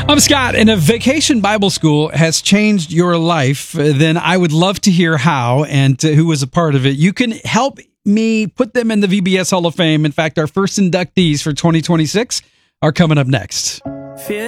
I'm Scott, and if Vacation Bible School has changed your life, then I would love to hear how and who was a part of it. You can help me put them in the VBS Hall of Fame. In fact, our first inductees for 2026 are coming up next.